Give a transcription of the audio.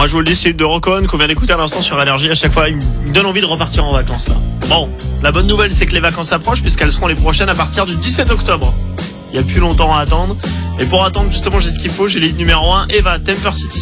Moi, je vous le dis, c'est une de Rocon qu'on vient d'écouter à l'instant sur Énergie. À chaque fois, il me donne envie de repartir en vacances, là. Bon, la bonne nouvelle, c'est que les vacances approchent puisqu'elles seront les prochaines à partir du 17 octobre. Il n'y a plus longtemps à attendre. Et pour attendre, justement, j'ai ce qu'il faut. J'ai l'île numéro 1, Eva, Temper City.